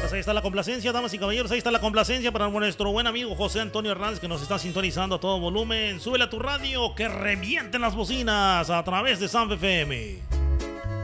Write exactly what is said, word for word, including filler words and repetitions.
Pues ahí está la complacencia, damas y caballeros. Ahí está la complacencia para nuestro buen amigo José Antonio Hernández, que nos está sintonizando a todo volumen. Súbele a tu radio, que revienten las bocinas a través de San F M.